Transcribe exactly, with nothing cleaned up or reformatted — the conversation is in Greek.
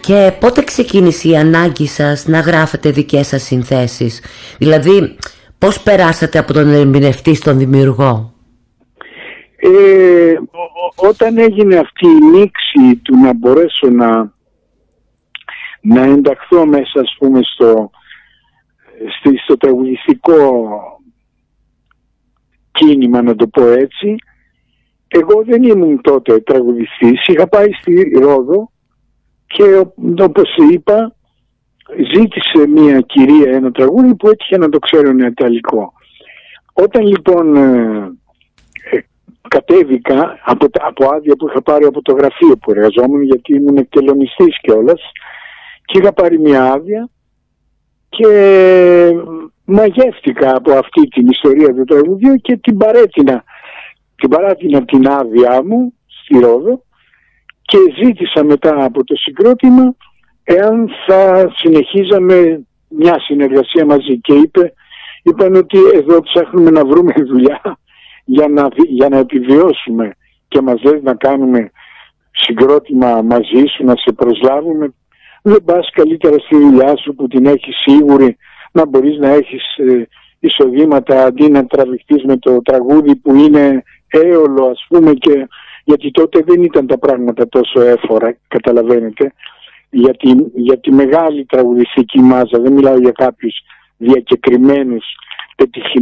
Και πότε ξεκίνησε η ανάγκη σας να γράφετε δικές σας συνθέσεις? Δηλαδή, πώς περάσατε από τον ερμηνευτή στον δημιουργό? Ε, ό, όταν έγινε αυτή η μίξη του να μπορέσω να, να ενταχθώ μέσα, ας πούμε, στο, στο, στο τραγουδιστικό κίνημα, να το πω έτσι, εγώ δεν ήμουν τότε τραγουδιστής, είχα πάει στη Ρόδο και όπως είπα ζήτησε μια κυρία ένα τραγούδι που έτυχε να το ξέρω είναι ιταλικό. Όταν λοιπόν ε, ε, κατέβηκα από, από άδεια που είχα πάρει από το γραφείο που εργαζόμουν, γιατί ήμουν εκτελονιστής κιόλας, και είχα πάρει μια άδεια και μαγεύτηκα από αυτή την ιστορία του τραγουδιού και την παρέτεινα την παράτηνα την άδειά μου στη Ρόδο και ζήτησα μετά από το συγκρότημα εάν θα συνεχίζαμε μια συνεργασία μαζί, και είπε, είπαν ότι εδώ ψάχνουμε να βρούμε δουλειά για να, για να επιβιώσουμε και μας λες να κάνουμε συγκρότημα μαζί σου, να σε προσλάβουμε. Δεν πας καλύτερα στη δουλειά σου που την έχεις σίγουρη, να μπορείς να έχεις ε, εισοδήματα αντί να τραβηχτείς με το τραγούδι που είναι έολο, ας πούμε, και γιατί τότε δεν ήταν τα πράγματα τόσο έφορα, καταλαβαίνετε, γιατί για τη μεγάλη τραγουδιστική μάζα, δεν μιλάω για κάποιους διακεκριμένους πετυχημένους